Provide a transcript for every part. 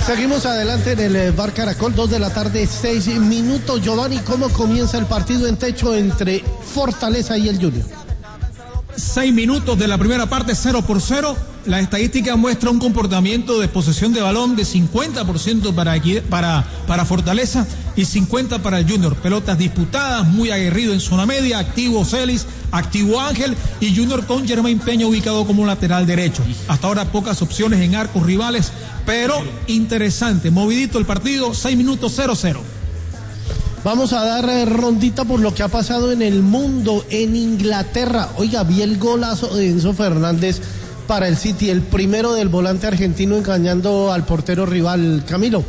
Seguimos adelante en el Bar Caracol, 2 de la tarde, 6 minutos. Giovanni, ¿cómo comienza el partido en techo entre Fortaleza y el Junior? 6 minutos de la primera parte, 0-0. La estadística muestra un comportamiento de posesión de balón de 50% para Fortaleza y 50% para el Junior. Pelotas disputadas, muy aguerrido en zona media, activo Celis, activo Ángel y Junior con Jermaine Peña ubicado como lateral derecho. Hasta ahora pocas opciones en arcos rivales, pero interesante, movidito el partido, 6 minutos, 0-0. Vamos a dar rondita por lo que ha pasado en el mundo, en Inglaterra. Oiga, vi el golazo de Enzo Fernández para el City, el primero del volante argentino engañando al portero rival. Camilo.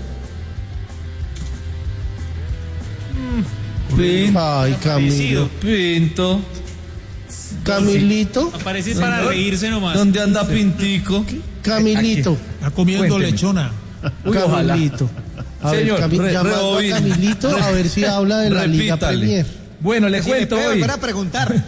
Ay, Camilo. Pinto. Camilito. Aparece para reírse nomás. ¿Dónde anda Pintico? Camilito. Está comiendo lechona. Camilito. A Señor, llamando a Camilito a ver si habla de la Liga Premier. Bueno, le cuento hoy. Para preguntar.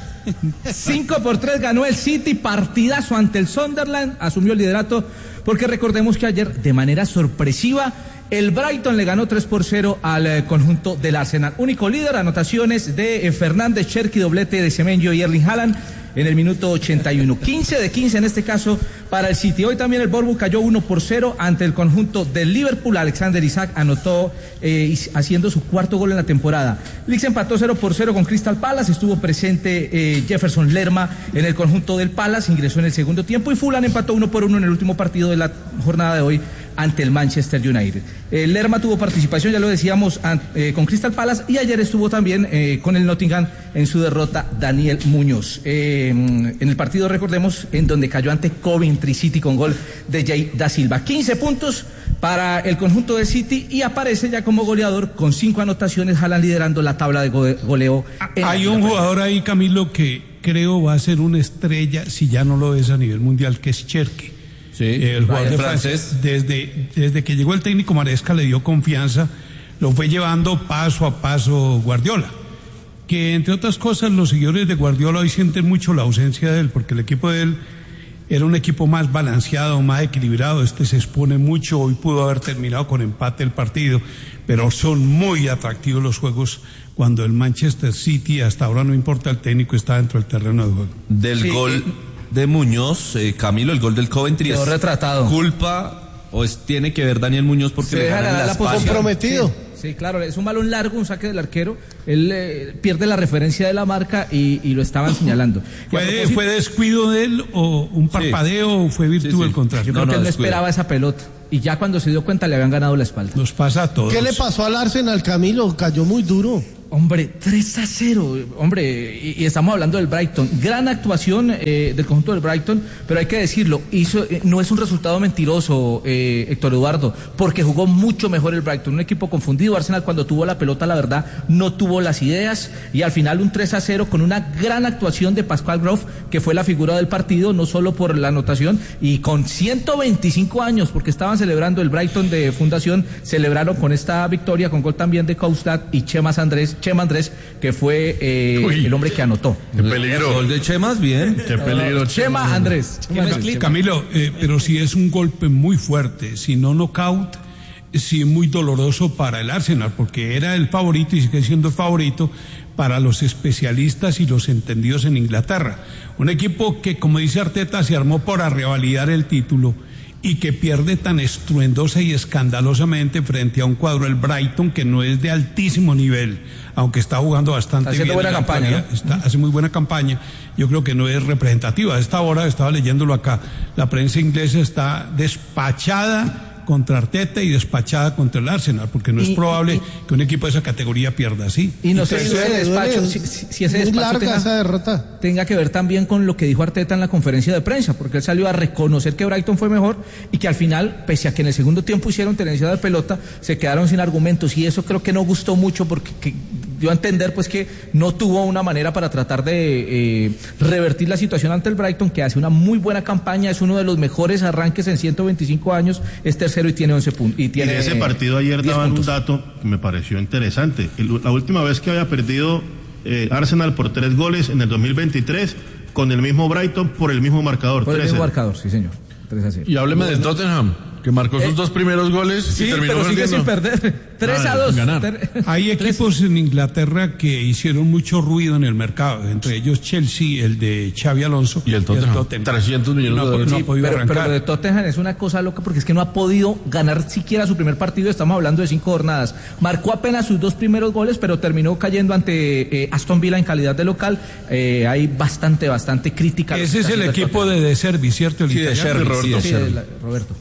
5-3 ganó el City, partidazo ante el Sunderland, asumió el liderato, porque recordemos que ayer, de manera sorpresiva, el Brighton le ganó 3-0 al conjunto del Arsenal. Único líder, anotaciones de Fernández, Cherki, doblete de Semenyo y Erling Haaland en el minuto 81. 15 de 15 en este caso para el City. Hoy también el Bournemouth cayó 1-0 ante el conjunto del Liverpool. Alexander Isak anotó haciendo su cuarto gol en la temporada. Leeds empató 0-0 con Crystal Palace. Estuvo presente Jefferson Lerma en el conjunto del Palace. Ingresó en el segundo tiempo y Fulham empató 1-1 en el último partido de la jornada de hoy ante el Manchester United. Lerma tuvo participación, ya lo decíamos, con Crystal Palace, y ayer estuvo también con el Nottingham en su derrota Daniel Muñoz. En el partido, recordemos, en donde cayó ante Coventry City con gol de Jay da Silva. 15 puntos para el conjunto de City y aparece ya como goleador con 5 anotaciones, Haaland liderando la tabla de goleo. Hay un jugador ahí, Camilo, que creo va a ser una estrella, si ya no lo es a nivel mundial, que es Cherki. Sí, el jugador de francés. Desde que llegó el técnico Maresca le dio confianza, lo fue llevando paso a paso Guardiola, que entre otras cosas los seguidores de Guardiola hoy sienten mucho la ausencia de él, porque el equipo de él era un equipo más balanceado, más equilibrado. Se expone mucho, hoy pudo haber terminado con empate el partido, pero son muy atractivos los juegos cuando el Manchester City, hasta ahora no importa el técnico, está dentro del terreno de juego. Del gol de Muñoz, Camilo, el gol del Coventry quedó es retratado. ¿Culpa o tiene que ver Daniel Muñoz porque se le deja ganan las patas? Comprometido. Sí, claro, es un balón largo, un saque del arquero, él pierde la referencia de la marca y lo estaban señalando. ¿Fue descuido de él o un parpadeo o fue virtud del contrario? Yo creo que él no esperaba esa pelota y ya cuando se dio cuenta le habían ganado la espalda. Nos pasa a todos. ¿Qué le pasó al Arsenal, Camilo? Cayó muy duro. Hombre, 3-0, hombre, y estamos hablando del Brighton. Gran actuación del conjunto del Brighton, pero hay que decirlo, no es un resultado mentiroso, Héctor Eduardo, porque jugó mucho mejor el Brighton, un equipo confundido. Arsenal, cuando tuvo la pelota, la verdad, no tuvo las ideas, y al final un 3-0 con una gran actuación de Pascal Gross, que fue la figura del partido, no solo por la anotación, y con 125 años, porque estaban celebrando el Brighton de fundación, celebraron con esta victoria, con gol también de Koustad y Chema Andrés, que fue el hombre que anotó. ¡Qué peligro! El gol de Chemas, bien. ¡Qué peligro! Chema Andrés. Camilo, pero sí es un golpe muy fuerte, si no knockout, sí muy doloroso para el Arsenal, porque era el favorito y sigue siendo el favorito para los especialistas y los entendidos en Inglaterra. Un equipo que, como dice Arteta, se armó para revalidar el título y que pierde tan estruendosa y escandalosamente frente a un cuadro, el Brighton, que no es de altísimo nivel, aunque está jugando bastante bien. Buena campaña, ¿no? Hace muy buena campaña. Yo creo que no es representativa. A esta hora, estaba leyéndolo acá, la prensa inglesa está despachada contra Arteta y despachada contra el Arsenal, porque no es probable que un equipo de esa categoría pierda así. Y no sé si ese despacho, si ese despacho tenga que ver también con lo que dijo Arteta en la conferencia de prensa, porque él salió a reconocer que Brighton fue mejor y que al final, pese a que en el segundo tiempo hicieron tenencia de pelota, se quedaron sin argumentos, y eso creo que no gustó mucho, porque dio a entender pues que no tuvo una manera para tratar de revertir la situación ante el Brighton, que hace una muy buena campaña, es uno de los mejores arranques en 125 años, es tercero y tiene 11 puntos. Y de ese partido ayer daban un dato que me pareció interesante. La última vez que había perdido Arsenal por 3 goles en el 2023, con el mismo Brighton por el mismo marcador. Por el mismo marcador, sí señor. 3-0. Y hábleme del Tottenham. que marcó sus 2 primeros goles Sí, y terminó pero sigue sin perdiendo. perder. 3-2. ganar. Hay equipos en Inglaterra que hicieron mucho ruido en el mercado, entre ellos Chelsea, el de Xavi Alonso Y el Tottenham. 300 millones de dólares. No ha podido Pero arrancar. lo de Tottenham es una cosa loca porque es que no ha podido ganar siquiera su primer partido. Estamos hablando de 5 jornadas. Marcó apenas sus 2 primeros goles, pero terminó cayendo ante Aston Villa en calidad de local. Hay bastante crítica. Ese es el equipo de Servi, ¿cierto? El Sí, de italiano. Sherry, Roberto. Sí, Roberto.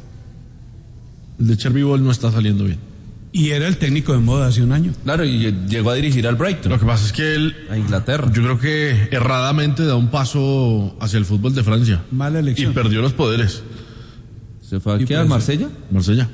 El de Cherby Ball no está saliendo bien. Y era el técnico de moda hace un año. Claro, y llegó a dirigir al Brighton, Lo que pasa es que él, a Inglaterra. yo creo que erradamente da un paso hacia el fútbol de Francia. Mala Y elección. perdió los poderes. ¿Se fue Y aquí a por eso- Marsella? Marsella.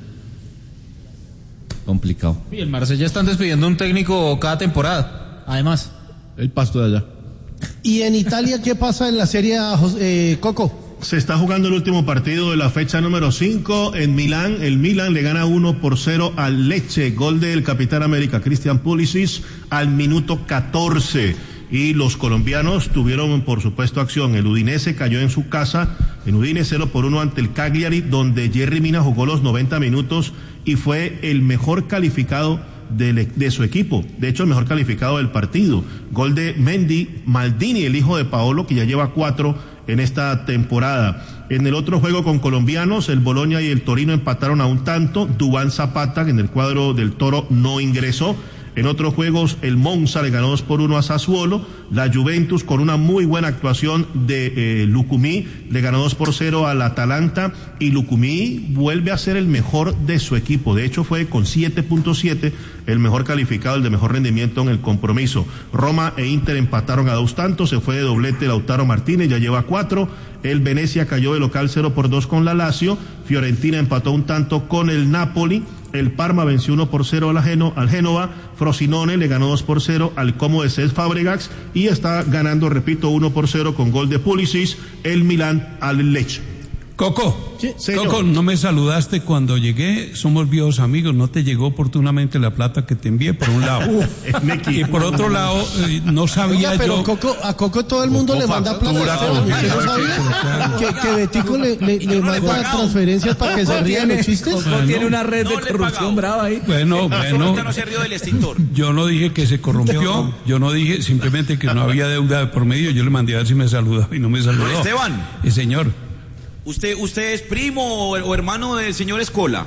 Complicado. Y el Marsella están despidiendo un técnico cada temporada. Además. El pasto de allá. ¿Y en Italia qué pasa en la Serie A, Coco? Se está jugando el último partido de la fecha número 5 en Milán. El Milan le gana 1-0 al Lecce. Gol del capitán América, Christian Pulisic, al minuto 14. Y los colombianos tuvieron, por supuesto, acción. El Udinese cayó en su casa, en Udine 0-1 ante el Cagliari, donde Jerry Mina jugó los 90 minutos y fue el mejor calificado de su equipo, de hecho el mejor calificado del partido. Gol de Mendy Maldini, el hijo de Paolo, que ya lleva 4 en esta temporada. En el otro juego con colombianos, el Bologna y el Torino empataron a un tanto. Duván Zapata, en el cuadro del Toro, no ingresó. En otros juegos, el Monza le ganó 2-1 a Sassuolo. La Juventus, con una muy buena actuación de Lucumí, le ganó 2-0 al Atalanta. Y Lucumí vuelve a ser el mejor de su equipo. De hecho, fue con 7.7 el mejor calificado, el de mejor rendimiento en el compromiso. Roma e Inter empataron a 2 tantos. Se fue de doblete Lautaro Martínez, ya lleva 4. El Venecia cayó de local 0-2 con la Lazio. Fiorentina empató un tanto con el Napoli. El Parma venció 1-0 al Génova. Frosinone le ganó 2-0 al Como de Cesc Fabregas. Y está ganando, repito, 1-0 con gol de Pulisic, el Milán al Lecce. Coco, Sí, señor. Coco, no me saludaste cuando llegué, somos viejos amigos, no te llegó oportunamente la plata que te envié por un lado. Y por otro lado, no sabía Oiga, pero yo... a Coco todo el mundo le manda plata. Esteban, ¿usted no sabía? Que Betico le manda transferencias para que se rían los chistes. Coco tiene una red de corrupción brava ahí. Bueno, No se rió del extintor. yo no dije que se corrompió, yo no dije simplemente que no había deuda de por medio, yo le mandé a ver si me saludaba y no me saludó. Esteban. Señor. ¿Usted es primo o hermano del señor Escola?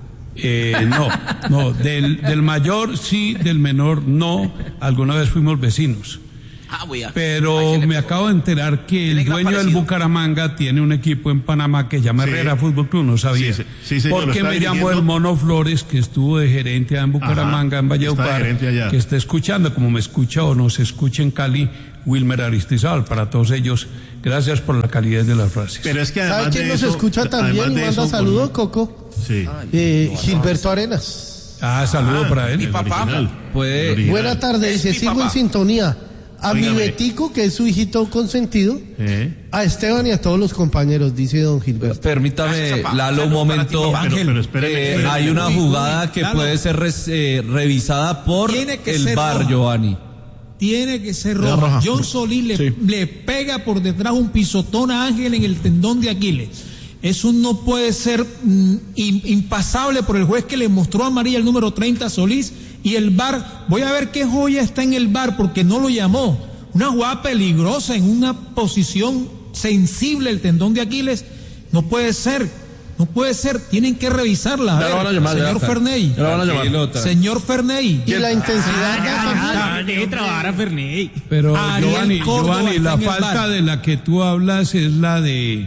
No, del mayor sí, del menor no, alguna vez fuimos vecinos. Pero me acabo de enterar que el dueño del Bucaramanga tiene un equipo en Panamá que se llama Herrera Fútbol Club, no sabía. Sí, señor, porque lo está me llamó dirigiendo. el Mono Flores, que estuvo de gerente allá en Bucaramanga, en está de Valledupar, gerente allá. que está escuchando, como me escucha o nos escucha en Cali, Wilmer Aristizábal. Para todos ellos, gracias por la calidad de las frases. Pero es que ¿Sabe además quién de nos eso, escucha también además y de manda eso, saludos, Coco? Sí. Gilberto Arenas. Saludo para él. Mi papá. Puede. Buena tarde, dice, mi sigo papá. en sintonía. A mi Óigame. Betico, que es su hijito consentido, a Esteban y a todos los compañeros, dice don Gilberto. Permítame, Papá. Lalo, un Saludos para ti, momento. papá. Pero espéreme. Hay una jugada que Lalo. puede ser revisada por Tiene que el ser VAR, roja. Giovanni. Tiene que ser roja. John Solís le pega por detrás un pisotón a Ángel en el tendón de Aquiles. Eso no puede ser impasable por el juez que le mostró amarilla el número 30 a Solís y el VAR. Voy a ver qué joya está en el VAR porque no lo llamó. Una jugada peligrosa en una posición sensible el tendón de Aquiles. No puede ser. No puede ser. Tienen que revisarla. Ya lo van a llamar, Ya ya lo van a llamar. Señor Ferney. Y la intensidad Deje trabajar a Ferney. Pero Ariel Córdoba Giovanni, está la en el falta VAR. de la que tú hablas es la de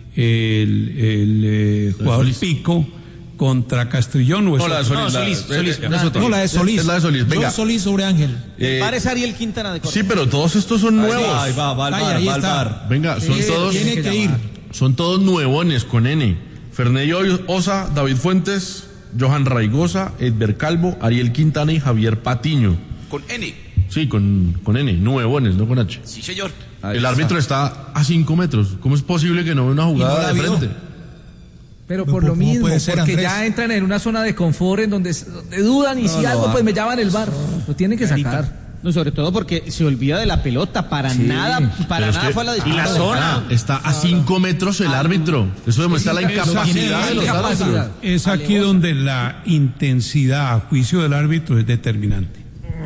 el jugador Pico contra Castrillón. ¿O es No, la de otro? Solís. Solís. No, la de Solís. Es la de Solís. Venga. John Solís sobre Ángel. Parece Ariel Quintana de Córdoba. Sí, pero todos estos son nuevos. Ahí va al Ahí VAR, va al está. VAR. Venga, Tiene que ir. son todos nuevones con N. Ferney Osa, David Fuentes, Johan Raigosa, Edber Calvo, Ariel Quintana y Javier Patiño. Con N. Sí, con N, nuevones, no con H. Sí, señor. El árbitro está a 5 metros. ¿Cómo es posible que no vea una jugada la de vio? frente? Pero ¿Cómo por lo mismo, puede ser, porque Andrés? ya entran en una zona de confort en donde dudan y si algo, pues me llaman el VAR. Lo tienen que sacar. No, sobre todo porque se olvida de la pelota, para nada fue a la Y disputa. la zona está a 5 metros el árbitro. Eso demuestra la incapacidad de los árbitros. Es aquí donde la intensidad a juicio del árbitro es determinante.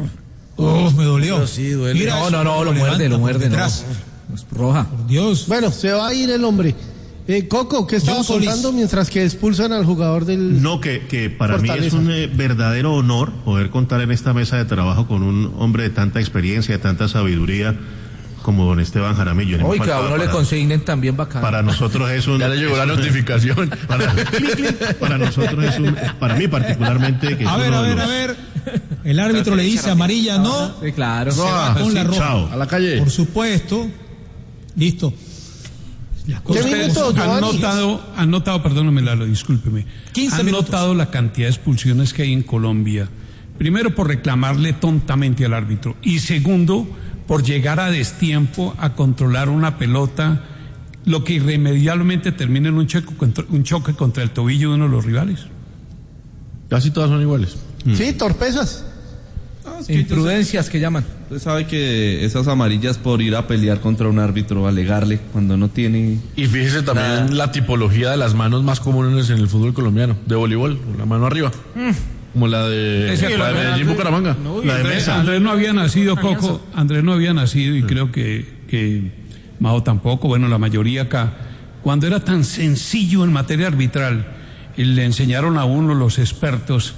Me dolió. Sí, duele. Mira, No, lo muerde, no. Detrás. Es roja. Por Dios. Bueno, se va a ir el hombre. Coco, ¿qué estaba John Solís. contando mientras que expulsan al jugador del... No, que para mí es Fortaleza. un verdadero honor poder contar en esta mesa de trabajo con un hombre de tanta experiencia, de tanta sabiduría como don Esteban Jaramillo. Ni me Uy, que a faltaba uno le para- consignen también bacán. Para nosotros es un... Ya le llegó la notificación. Para nosotros es un... Para mí particularmente... Que es A ver, uno a de ver, los- a ver. El árbitro le dice amarilla, no. Sí, claro. Se va con la roja. Chao. A la calle. Por supuesto. Listo. Las cosas ¿Qué minuto, como son. Giovanni? Han notado, perdóname Lalo, discúlpeme. 15 han minutos. notado la cantidad de expulsiones que hay en Colombia. Primero por reclamarle tontamente al árbitro y segundo por llegar a destiempo a controlar una pelota, lo que irremediablemente termina en un choque contra el tobillo de uno de los rivales. Casi todas son iguales. Sí, torpezas. Imprudencias que llaman. Usted sabe que esas amarillas por ir a pelear contra un árbitro, alegarle cuando no tiene... Y fíjese también Nada. la tipología de las manos más comunes en el fútbol colombiano, de voleibol, con la mano arriba. Como la de, Ese- la de Medellín Bucaramanga. La de mesa. Andrés no había nacido, Coco. Andrés no había nacido y creo que Mao tampoco. Bueno, la mayoría acá. Cuando era tan sencillo en materia arbitral, y le enseñaron a uno los expertos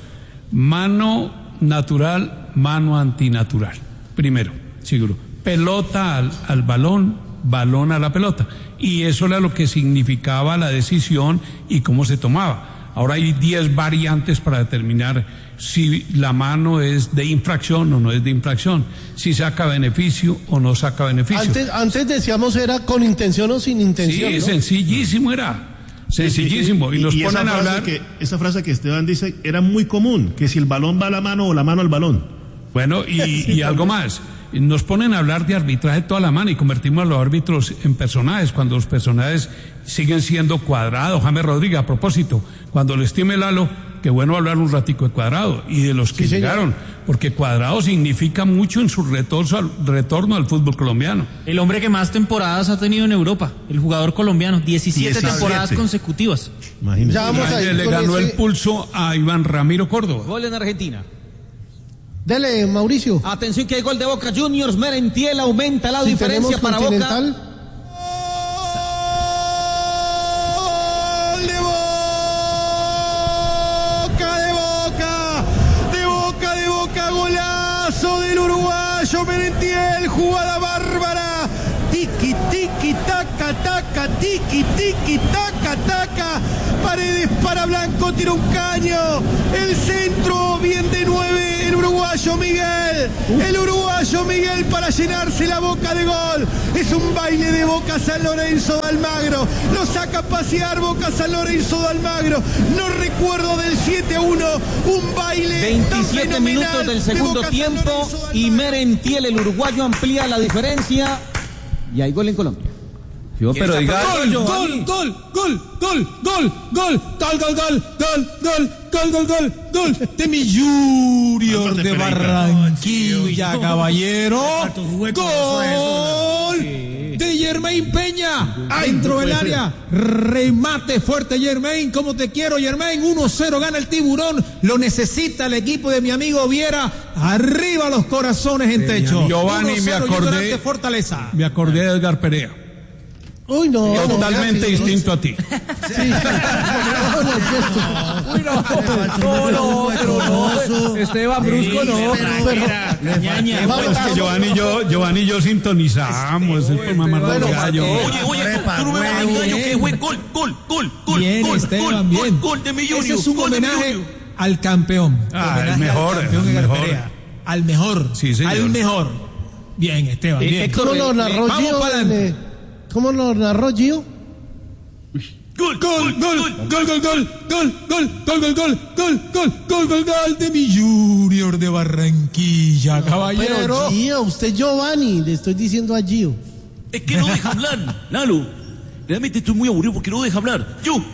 mano natural, mano antinatural. Primero, seguro. Pelota al balón, balón a la pelota. Y eso era lo que significaba la decisión y cómo se tomaba. Ahora hay 10 variantes para determinar si la mano es de infracción o no es de infracción, si saca beneficio o no saca beneficio. Antes decíamos era con intención o sin intención, Sí, ¿no? sencillísimo era. Sencillísimo. Y nos esa ponen a frase hablar. esa frase que Esteban dice era muy común, que si el balón va a la mano o la mano al balón. Bueno, y algo más. Nos ponen a hablar de arbitraje toda la mano y convertimos a los árbitros en personajes, cuando los personajes siguen siendo Cuadrado, James Rodríguez. A propósito, cuando le estime Lalo, qué bueno hablar un ratico de Cuadrado y de los que Sí, señor. llegaron, porque Cuadrado significa mucho en su retorno al fútbol colombiano. El hombre que más temporadas ha tenido en Europa, el jugador colombiano, 17 temporadas 17. consecutivas. Imagínese. Ya vamos a ir Le con ganó el ese- pulso a Iván Ramiro Córdoba. Gol en Argentina. Dele, Mauricio. Atención que hay gol de Boca Juniors, Merentiel aumenta la Si diferencia tenemos para Boca. Continental. ¡Gol de Boca! Golazo del uruguayo Merentiel, jugada bárbara. Tiki, tiki, taca, taca, tiki, tiki, taca, taca. Paredes para Blanco, tira un caño. El centro, bien de 9, el uruguayo Miguel. El uruguayo Miguel para llenarse la boca de gol. Es un baile de Boca San Lorenzo de Almagro. Lo saca a pasear Boca San Lorenzo de Almagro. No recuerdo del 7-1, un baile 27 tan minutos fenomenal del de segundo Boca San tiempo Lorenzo de y Almagro. Merentiel, el uruguayo, amplía la diferencia y hay gol en Colombia. Pero diga... Gol de mi Junior Álvaro de de Pereira. Barranquilla, caballero. Gol de Germain Peña. Dentro del área. Remate fuerte, Germain. ¿Cómo te quiero, Germain? 1-0 gana el Tiburón. Lo necesita el equipo de mi amigo Viera. Arriba los corazones en techo. Giovanni, 1-0 me acordé- Junior ante Fortaleza. Me acordé de Edgar Perea. Uy, no. Totalmente no, distinto a ti. Sí. No, No, Esteban Brusco no. Es que Giovanni y yo sintonizamos. Es por mamar los gallos. Oye, tú no me vas a engaño que fue gol. Bien, Esteban, bien. Gol de mi Junior. Ese es un gol de mi homenaje Junior. al campeón. Ah, Homenaje el mejor, al campeón el Edgar mejor. Perea. Al mejor. Sí, señor. Al mejor. Bien, Esteban, bien. ¿Cómo lo narró Vamos Gio? para adelante. ¿Cómo lo narró Gio? Gol de mi Junior de Barranquilla, caballero. Pero Gio, usted Giovanni, le estoy diciendo a Gio. Es que no deja hablar, Lalo. Realmente estoy muy aburrido porque no deja hablar. Gol.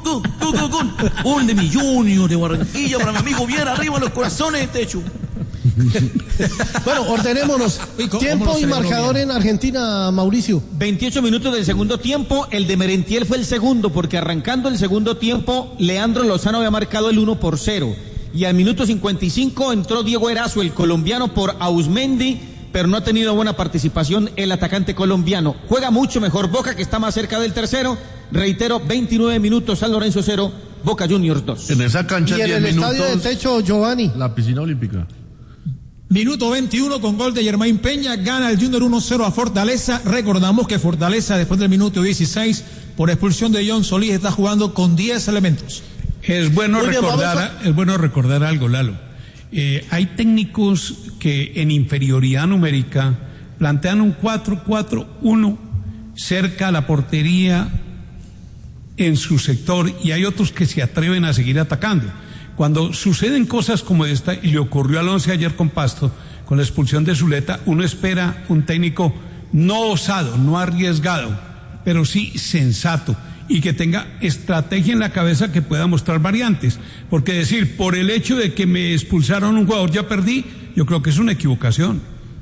Gol de mi Junior de Barranquilla para mi amigo Viera, arriba los corazones de techo. Bueno, ordenémonos. Tiempo y marcador en Argentina, Mauricio. 28 minutos del segundo tiempo, el de Merentiel fue el segundo, porque arrancando el segundo tiempo, Leandro Lozano había marcado el 1-0. Y al minuto 55 entró Diego Erazo, el colombiano, por Ausmendi, pero no ha tenido buena participación el atacante colombiano. Juega mucho mejor Boca, que está más cerca del tercero. Reitero, 29 minutos, San Lorenzo 0, Boca Juniors 2. En esa cancha, y en 10 el minutos. estadio de techo, Giovanni. La piscina olímpica. Minuto 21 con gol de Germain Peña, gana el Junior 1-0 a Fortaleza. Recordamos que Fortaleza, después del minuto 16, por expulsión de John Solís, está jugando con 10 elementos. Es bueno recordar algo, Lalo. Hay técnicos que en inferioridad numérica plantean un 4-4-1 cerca a la portería en su sector, y hay otros que se atreven a seguir atacando. Cuando suceden cosas como esta, y le ocurrió al Once ayer con Pasto, con la expulsión de Zuleta, uno espera un técnico no osado, no arriesgado, pero sí sensato, y que tenga estrategia en la cabeza, que pueda mostrar variantes. Porque decir, por el hecho de que me expulsaron un jugador ya perdí, yo creo que es una equivocación.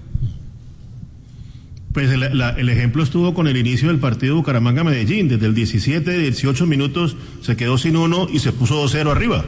Pues el ejemplo estuvo con el inicio del partido Bucaramanga-Medellín. Desde el 17, 18 minutos se quedó sin uno y se puso 2-0 arriba.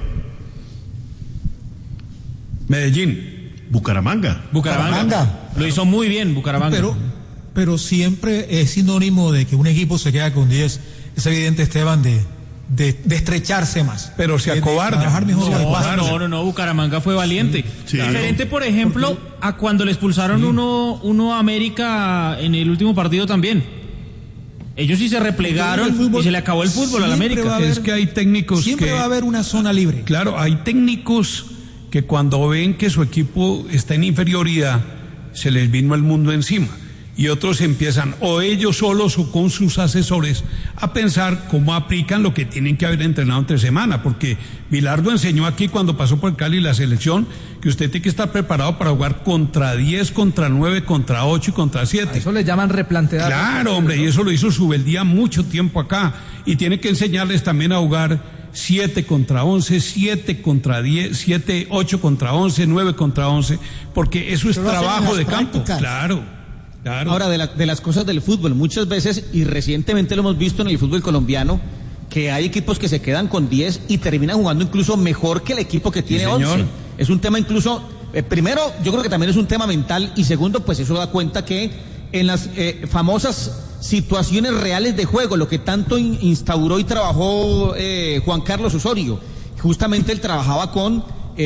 Medellín. Bucaramanga. Lo hizo muy bien Bucaramanga. Pero siempre es sinónimo de que un equipo se queda con 10. Es evidente, Esteban, de estrecharse más. Pero se acobarda. No, Bucaramanga fue valiente. Sí. Diferente, por ejemplo, a cuando le expulsaron uno a América en el último partido también. Ellos sí se replegaron y se le acabó el fútbol al América. Es que hay técnicos siempre va a haber una zona libre. Claro, hay técnicos que cuando ven que su equipo está en inferioridad, se les vino el mundo encima. Y otros empiezan, o ellos solos o con sus asesores, a pensar cómo aplican lo que tienen que haber entrenado entre semana, porque Bilardo enseñó aquí cuando pasó por el Cali la selección, que usted tiene que estar preparado para jugar contra 10, contra 9, contra 8 y contra 7. A eso le llaman replantear. Claro, hombre, y eso lo hizo Subeldía mucho tiempo acá, y tiene que enseñarles también a jugar 7 contra 11, 7 contra 10, 7, 8 contra 11, 9 contra 11, porque eso es trabajo de campo. Claro. Ahora, de las cosas del fútbol, muchas veces, y recientemente lo hemos visto en el fútbol colombiano, que hay equipos que se quedan con 10 y terminan jugando incluso mejor que el equipo que tiene 11. Es un tema incluso, primero, yo creo que también es un tema mental, y segundo, pues eso da cuenta que en las famosas situaciones reales de juego, lo que tanto instauró y trabajó Juan Carlos Osorio, justamente él trabajaba con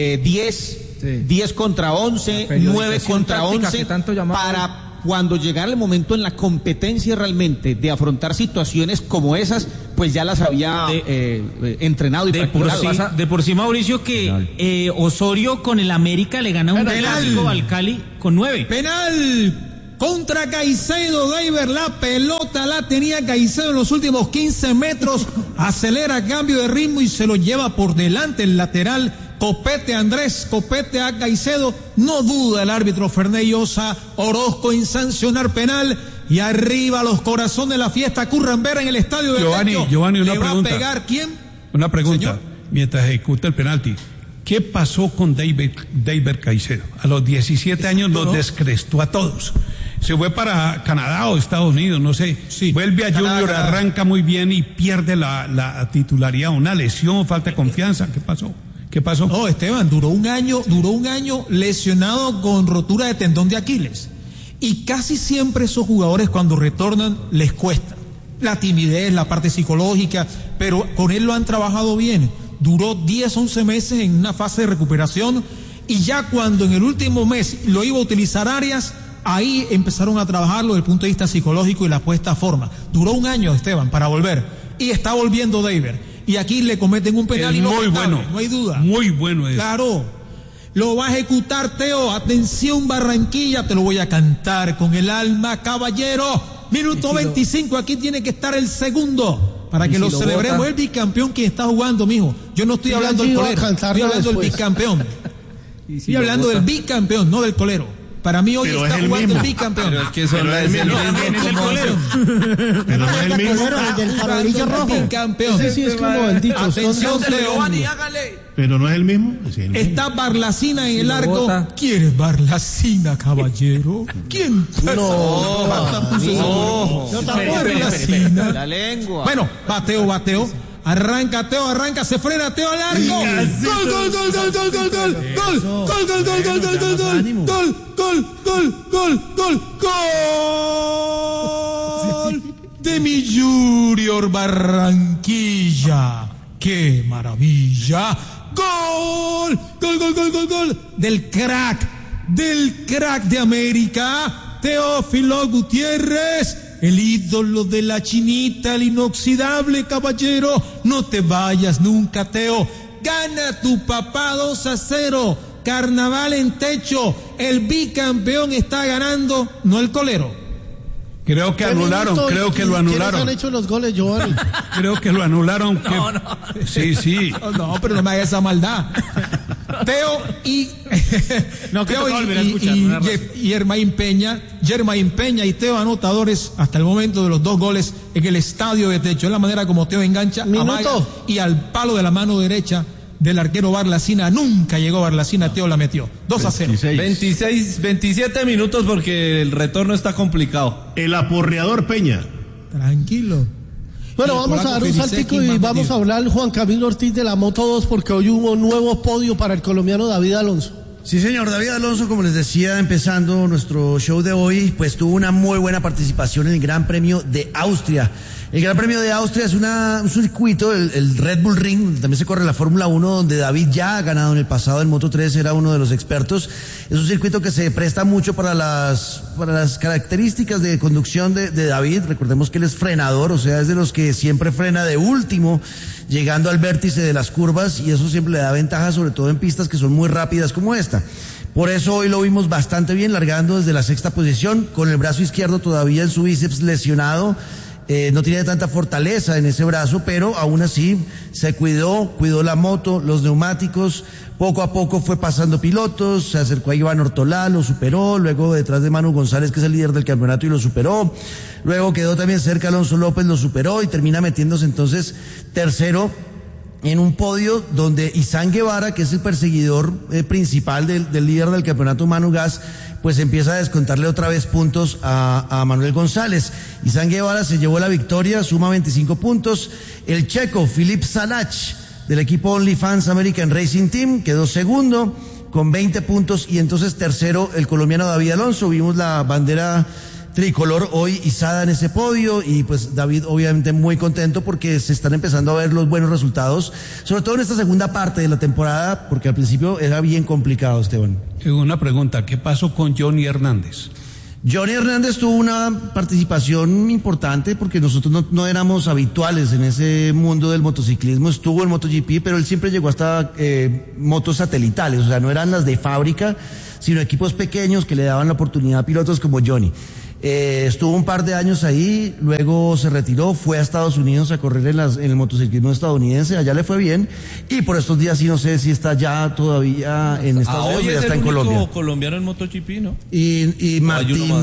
10 contra 11, 9 contra 11, para cuando llegara el momento en la competencia realmente de afrontar situaciones como esas, pues ya las había entrenado y practicado. De por sí, Mauricio, que Osorio con el América le gana un clásico al Cali con 9. Penal contra Caicedo, David, la pelota la tenía Caicedo en los últimos 15 metros, acelera, cambio de ritmo y se lo lleva por delante el lateral. Copete a Caicedo, no duda el árbitro Ferney Osa Orozco en sancionar penal, y arriba los corazones de la fiesta Currambera en el estadio de Giovanni, una ¿Le pregunta. va a pegar quién? Una pregunta, Señor. Mientras ejecuta el penalti, ¿qué pasó con David Caicedo? A los 17 años los descrestó a todos. Se fue para Canadá o Estados Unidos, no sé. Sí. Vuelve a Junior, arranca muy bien y pierde la titularidad, una lesión, falta de confianza. ¿Qué pasó? No, Esteban, duró un año lesionado con rotura de tendón de Aquiles. Y casi siempre esos jugadores cuando retornan les cuesta. La timidez, la parte psicológica, pero con él lo han trabajado bien. Duró 10, 11 meses en una fase de recuperación, y ya cuando en el último mes lo iba a utilizar Arias, ahí empezaron a trabajarlo desde el punto de vista psicológico y la puesta a forma. Duró un año, Esteban, para volver. Y está volviendo David. Y aquí le cometen un penal y muy bueno, no hay duda. Muy bueno es. Claro, lo va a ejecutar Teo. Atención Barranquilla, te lo voy a cantar con el alma, caballero. Minuto 25, aquí tiene que estar el segundo para que lo celebremos. El bicampeón quien está jugando, mijo. Yo no estoy hablando del colero, estoy hablando del bicampeón. Estoy hablando del bicampeón, no del colero. Para mí hoy Pero está es el jugando mismo. el bicampeón. Pero es que eso no es el También es el colero. Pero no es el mismo. El del farolillo rojo. Bicampeón. Ese sí es como bendito. Son Atención, dos Teo. Pero no es el mismo. Sí, es el mismo. Está Barlacina en el arco. bota. ¿Quieres Barlacina, caballero? ¿Quién? No, Barlacina. La lengua. Bueno, bateo. Arranca Teo, se frena Teo al arco. Gol de mi Junior Barranquilla. ¡Qué maravilla! ¡Gol! Del crack de América, Teófilo Gutiérrez, el ídolo de la chinita, el inoxidable caballero. No te vayas nunca, Teo. Gana tu papá 2-0. Carnaval en techo. El bicampeón está ganando, no el colero. Creo que anularon, creo que lo ¿Quiénes anularon. han hecho los goles, Giovanni? Creo que lo anularon. Sí. No, pero no me haga esa maldad. Teo y No, que Teo toca volver a escuchar, una razón. y Germain Peña y Teo anotadores hasta el momento de los 2 goles en el estadio de techo. Es la manera como Teo engancha, Minuto. amaga, y al palo de la mano derecha del arquero Barlacina. Nunca llegó Barlacina, Teo la metió. 2-0. 27 minutos porque el retorno está complicado. El aporreador Peña. Tranquilo. Bueno, Y el vamos a polaco dar un Felicek saltico y y más vamos metido. a hablar Juan Camilo Ortiz de la Moto 2 porque hoy hubo un nuevo podio para el colombiano David Alonso. Sí, señor, David Alonso, como les decía, empezando nuestro show de hoy, pues tuvo una muy buena participación en el Gran Premio de Austria. El Gran Premio de Austria es un circuito, el Red Bull Ring, donde también se corre la Fórmula 1, donde David ya ha ganado en el pasado, en Moto 3 era uno de los expertos. Es un circuito que se presta mucho para las características de conducción de David. Recordemos que él es frenador, o sea, es de los que siempre frena de último, llegando al vértice de las curvas, y eso siempre le da ventaja, sobre todo en pistas que son muy rápidas como esta. Por eso hoy lo vimos bastante bien, largando desde la 6ª posición, con el brazo izquierdo todavía en su bíceps lesionado. No tiene tanta fortaleza en ese brazo, pero aún así se cuidó la moto, los neumáticos. Poco a poco fue pasando pilotos, se acercó a Iván Ortolá, lo superó, luego detrás de Manu González, que es el líder del campeonato, y lo superó. Luego quedó también cerca Alonso López, lo superó y termina metiéndose entonces tercero en un podio donde Izán Guevara, que es el perseguidor principal del líder del campeonato, Manu Gas, pues empieza a descontarle otra vez puntos a Manuel González. Izán Guevara se llevó la victoria, suma 25 puntos. El checo Filip Salach, del equipo OnlyFans American Racing Team, quedó segundo con 20 puntos, y entonces tercero el colombiano David Alonso. Vimos la bandera tricolor hoy izada en ese podio, y pues David obviamente muy contento porque se están empezando a ver los buenos resultados, sobre todo en esta segunda parte de la temporada, porque al principio era bien complicado, Esteban. Una pregunta, ¿qué pasó con Johnny Hernández? Johnny Hernández tuvo una participación importante porque nosotros no éramos habituales en ese mundo del motociclismo. Estuvo en MotoGP, pero él siempre llegó hasta motos satelitales, o sea, no eran las de fábrica, sino equipos pequeños que le daban la oportunidad a pilotos como Johnny. Estuvo un par de años ahí, luego se retiró, fue a Estados Unidos a correr en el motociclismo estadounidense, allá le fue bien, y por estos días sí no sé si está ya todavía en Estados Unidos o ya está en Colombia. Hoy es el único colombiano en MotoGP, ¿no? Y Martín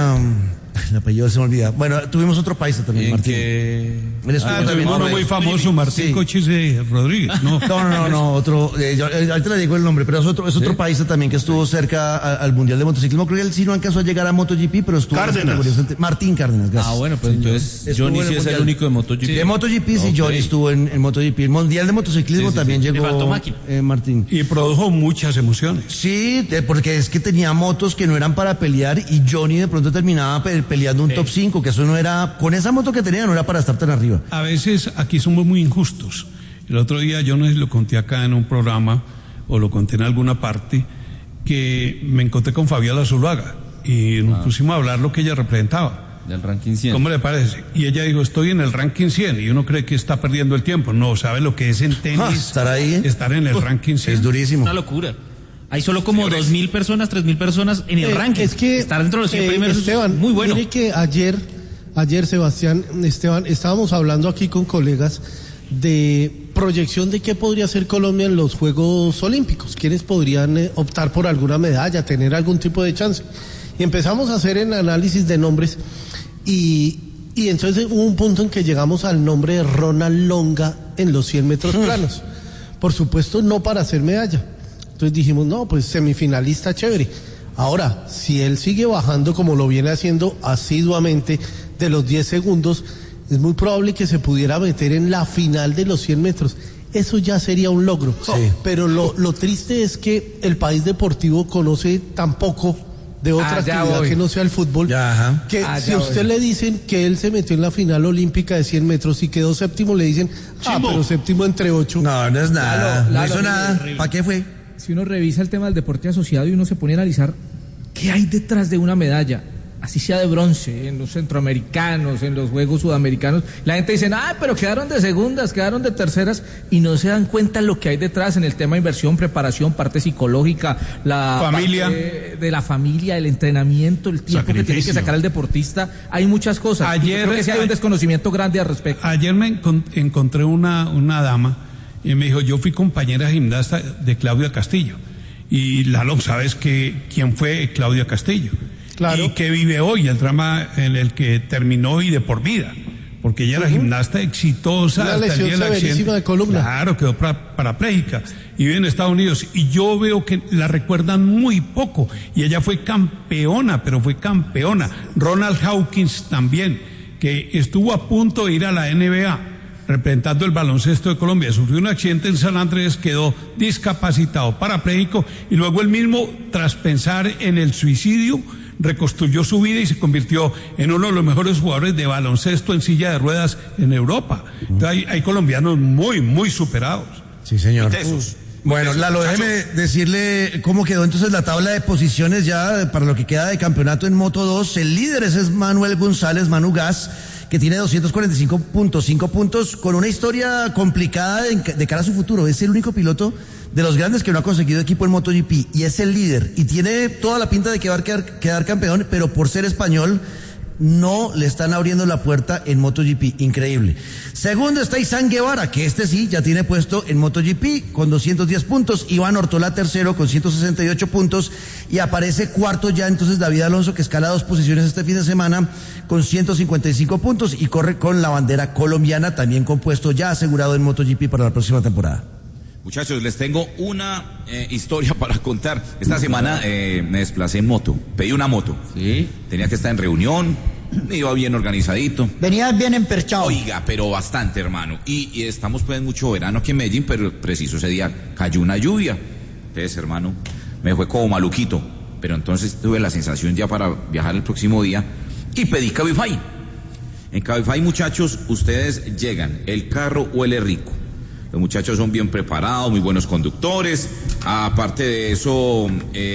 el apellido se me olvida. Bueno, tuvimos otro paisa también, Martín. Él estuvo también uno muy famoso, Martín sí. Cochise Rodríguez, ¿no? No, otro, ahorita le digo el nombre, pero es otro paisa también que estuvo cerca al Mundial de Motociclismo. Creo que él sí no alcanzó a llegar a MotoGP, pero estuvo Martín Cárdenas, gracias. Bueno, pues entonces Johnny sí es el único de MotoGP. Sí, de MotoGP sí, Johnny estuvo en MotoGP. El Mundial de Motociclismo también llegó Martín. Y produjo muchas emociones. Sí, porque es que tenía motos que no eran para pelear, y Johnny de pronto terminaba peleando un top 5, que eso no era, con esa moto que tenía no era para estar tan arriba. A veces aquí somos muy injustos. El otro día yo no sé si lo conté acá en un programa o lo conté en alguna parte, que me encontré con Fabiola Zuluaga y nos pusimos a hablar lo que ella representaba. Del ranking 100. ¿Cómo le parece? Y ella dijo, estoy en el ranking 100, y uno cree que está perdiendo el tiempo. No, sabe lo que es en tenis. Estar ahí. Estar en el ranking 100. Es durísimo. Una locura. Hay solo como 2.000 personas, 3.000 personas en el ranking. Es que estar dentro de los 100 primeros Esteban, es muy bueno. Mire que ayer Sebastián, Esteban, estábamos hablando aquí con colegas de proyección de qué podría hacer Colombia en los Juegos Olímpicos, quiénes podrían optar por alguna medalla, tener algún tipo de chance. Y empezamos a hacer el análisis de nombres y entonces hubo un punto en que llegamos al nombre de Ronald Longa en los 100 metros planos. Por supuesto, no para hacer medalla. Entonces dijimos, no, pues semifinalista chévere. Ahora, si él sigue bajando como lo viene haciendo asiduamente de los 10 segundos, es muy probable que se pudiera meter en la final de los 100 metros. Eso ya sería un logro. Sí. Pero lo triste es que el país deportivo conoce tan poco de otra actividad que no sea el fútbol, que si a usted le dicen que él se metió en la final olímpica de 100 metros y quedó séptimo, le dicen, pero séptimo entre 8. No es nada, no hizo nada. ¿Para qué fue? Si uno revisa el tema del deporte asociado y uno se pone a analizar qué hay detrás de una medalla, así sea de bronce, en los centroamericanos, en los Juegos Sudamericanos, la gente dice, pero quedaron de segundas, quedaron de terceras, y no se dan cuenta lo que hay detrás en el tema de inversión, preparación, parte psicológica, la familia, parte de la familia, el entrenamiento, el tiempo que tiene que sacar el deportista, hay muchas cosas. Ayer, creo que sí hay un desconocimiento grande al respecto. Ayer me encontré una dama, y me dijo, yo fui compañera gimnasta de Claudia Castillo, y Lalo, ¿sabes quién fue Claudia Castillo? Claro. Y que vive hoy, el drama en el que terminó y de por vida, porque ella era gimnasta exitosa. Una hasta el día del accidente de columna. Claro, quedó parapléjica y vive en Estados Unidos, y yo veo que la recuerdan muy poco, y ella fue campeona, pero fue campeona. Ronald Hawkins también, que estuvo a punto de ir a la NBA representando el baloncesto de Colombia, sufrió un accidente en San Andrés, quedó discapacitado, parapléjico, y luego él mismo, tras pensar en el suicidio, reconstruyó su vida y se convirtió en uno de los mejores jugadores de baloncesto en silla de ruedas en Europa. Entonces hay colombianos muy, muy superados. Sí, señor. Bueno, Lalo, déjeme decirle cómo quedó entonces la tabla de posiciones ya para lo que queda de campeonato en Moto 2. El líder es Manuel González, Manu Gas, que tiene 245.5 puntos, con una historia complicada de cara a su futuro. Es el único piloto de los grandes que no ha conseguido equipo en MotoGP, y es el líder, y tiene toda la pinta de que va a quedar campeón, pero por ser español no le están abriendo la puerta en MotoGP. Increíble. Segundo está Izan Guevara, que sí ya tiene puesto en MotoGP con 210 puntos. Iván Ortola tercero con 168 puntos, y aparece cuarto ya entonces David Alonso, que escala 2 posiciones este fin de semana con 155 puntos y corre con la bandera colombiana, también con puesto ya asegurado en MotoGP para la próxima temporada. Muchachos, les tengo una historia para contar. Esta semana me desplacé en moto, pedí una moto. Sí. Tenía que estar en reunión, me iba bien organizadito. Venías bien emperchado. Oiga, pero bastante, hermano. Y estamos pues en mucho verano aquí en Medellín, pero preciso ese día cayó una lluvia. Entonces, hermano, me fue como maluquito. Pero entonces tuve la sensación ya para viajar el próximo día y pedí Cabify. En Cabify, muchachos, ustedes llegan, el carro huele rico. Los muchachos son bien preparados, muy buenos conductores. Aparte de eso,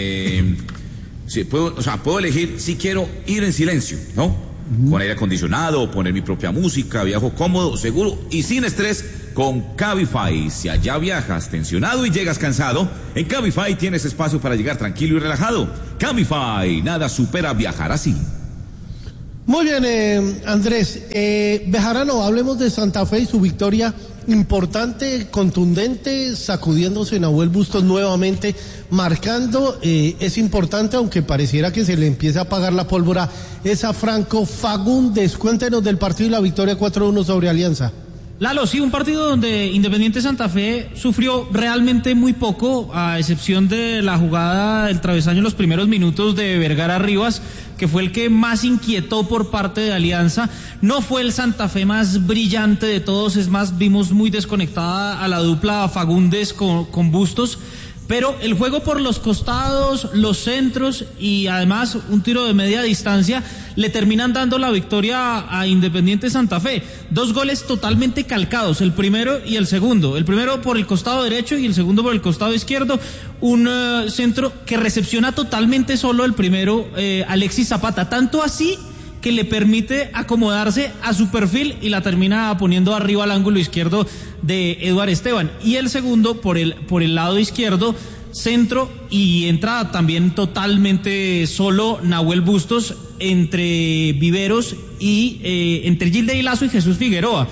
puedo elegir si quiero ir en silencio, ¿no? Con aire acondicionado, poner mi propia música, viajo cómodo, seguro y sin estrés con Cabify. Si allá viajas tensionado y llegas cansado, en Cabify tienes espacio para llegar tranquilo y relajado. Cabify, nada supera viajar así. Muy bien, Andrés. Bejarano, hablemos de Santa Fe y su victoria importante, contundente, sacudiéndose Nahuel Bustos nuevamente, marcando, es importante, aunque pareciera que se le empieza a apagar la pólvora, es a Franco Fagundes. Cuéntenos del partido y la victoria 4-1 sobre Alianza. Lalo, sí, un partido donde Independiente Santa Fe sufrió realmente muy poco, a excepción de la jugada del travesaño en los primeros minutos de Vergara Rivas, que fue el que más inquietó por parte de Alianza. No fue el Santa Fe más brillante de todos, es más, vimos muy desconectada a la dupla Fagundes con Bustos, pero el juego por los costados, los centros y además un tiro de media distancia le terminan dando la victoria a Independiente Santa Fe. 2 goles totalmente calcados, el primero y el segundo. El primero por el costado derecho y el segundo por el costado izquierdo. Un centro que recepciona totalmente solo el primero, Alexis Zapata. Tanto así que le permite acomodarse a su perfil y la termina poniendo arriba al ángulo izquierdo de Eduard Esteban. Y el segundo por el lado izquierdo, centro, y entra también totalmente solo Nahuel Bustos entre Viveros y entre Gilde Lazo y Jesús Figueroa.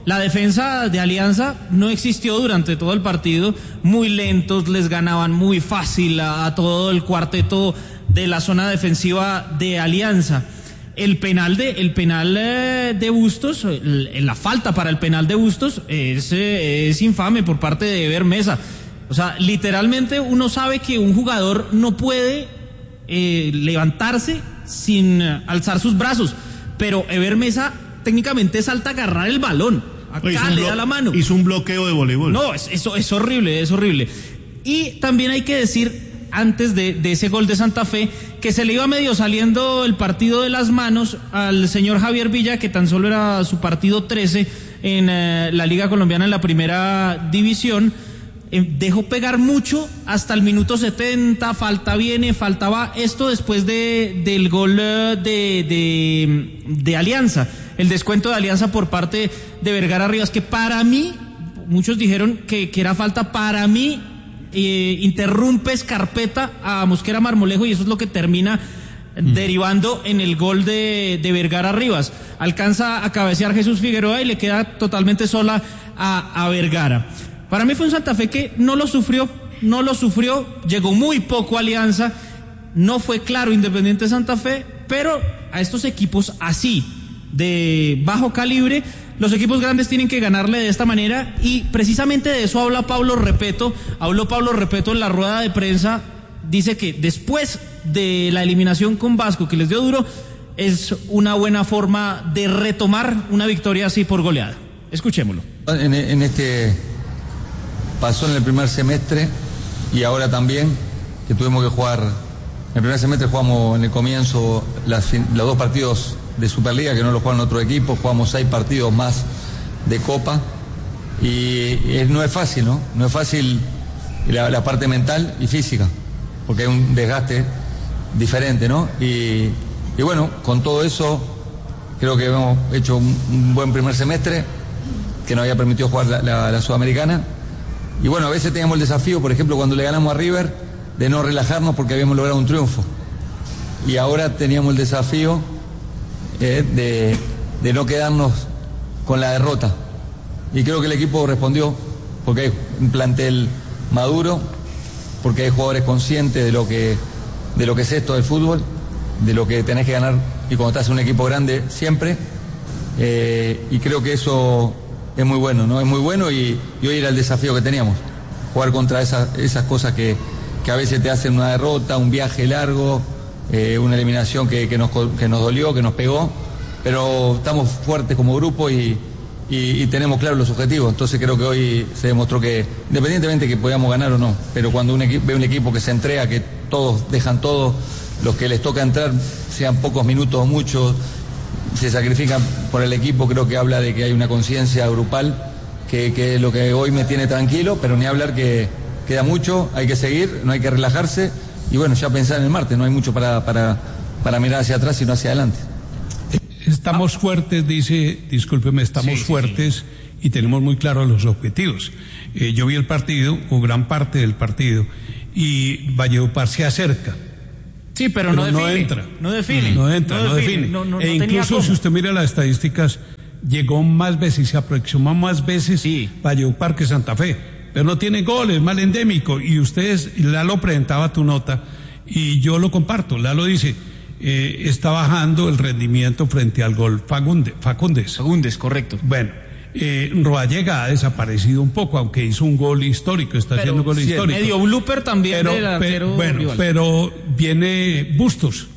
La defensa de Alianza no existió durante todo el partido, muy lentos, les ganaban muy fácil a todo el cuarteto de la zona defensiva de Alianza. El penal de Bustos, la falta para el penal de Bustos es infame por parte de Ever Mesa. O sea, literalmente uno sabe que un jugador no puede levantarse sin alzar sus brazos, pero Ever Mesa técnicamente salta a agarrar el balón. Acá le da la mano. Hizo un bloqueo de voleibol. No, eso es horrible, es horrible. Y también hay que decir, antes de ese gol de Santa Fe, que se le iba medio saliendo el partido de las manos al señor Javier Villa, que tan solo era su partido 13 en la Liga Colombiana en la primera división. Dejó pegar mucho hasta el minuto 70, faltaba esto después del gol de Alianza, el descuento de Alianza por parte de Vergara Rivas, que para mí, muchos dijeron que era falta, para mí interrumpe Escarpeta a Mosquera Marmolejo y eso es lo que termina derivando en el gol de Vergara Rivas. Alcanza a cabecear Jesús Figueroa y le queda totalmente sola a Vergara. Para mí fue un Santa Fe que no lo sufrió, llegó muy poco Alianza, no fue claro Independiente Santa Fe, pero a estos equipos así, de bajo calibre, los equipos grandes tienen que ganarle de esta manera y precisamente de eso habló Pablo Repeto en la rueda de prensa, dice que después de la eliminación con Vasco que les dio duro, es una buena forma de retomar una victoria así por goleada. Escuchémoslo. En este pasó en el primer semestre y ahora también que tuvimos que jugar. En el primer semestre jugamos en el comienzo los 2 partidos de Superliga que no lo juegan otro equipo, jugamos 6 partidos más de Copa y no es fácil, ¿no? No es fácil la parte mental y física porque hay un desgaste diferente, ¿no? Y bueno, con todo eso creo que hemos hecho un buen primer semestre que nos había permitido jugar la Sudamericana. Y bueno, a veces teníamos el desafío, por ejemplo, cuando le ganamos a River, de no relajarnos porque habíamos logrado un triunfo. Y ahora teníamos el desafío de no quedarnos con la derrota. Y creo que el equipo respondió, porque hay un plantel maduro, porque hay jugadores conscientes de lo que es esto del fútbol, de lo que tenés que ganar y cuando estás en un equipo grande siempre. Y creo que eso es muy bueno, ¿no? Es muy bueno y hoy era el desafío que teníamos, jugar contra esas cosas que a veces te hacen una derrota, un viaje largo, una eliminación que nos dolió, que nos pegó, pero estamos fuertes como grupo y tenemos claros los objetivos. Entonces creo que hoy se demostró que, independientemente que podamos ganar o no, pero cuando ve un equipo que se entrega, que todos dejan todo, los que les toca entrar, sean pocos minutos o muchos, se sacrifican por el equipo, creo que habla de que hay una conciencia grupal que es lo que hoy me tiene tranquilo, pero ni hablar que queda mucho, hay que seguir, no hay que relajarse y bueno, ya pensar en el martes, no hay mucho para mirar hacia atrás sino hacia adelante. Estamos fuertes, dice, discúlpeme, fuertes y tenemos muy claros los objetivos. Yo vi el partido, o gran parte del partido, y Valledupar se acerca. Sí, pero no entra. No define. E incluso si usted mira las estadísticas, llegó más veces y se aproximó más veces Valledupar que Santa Fe. Pero no tiene goles, mal endémico. Y Lalo presentaba tu nota y yo lo comparto. Lalo dice, está bajando el rendimiento frente al gol Fagundes. Fagundes, correcto. Bueno, Rodallega ha desaparecido un poco, aunque hizo un gol histórico, haciendo un gol histórico. Medio blooper también del arquero rival. Pero viene Bustos,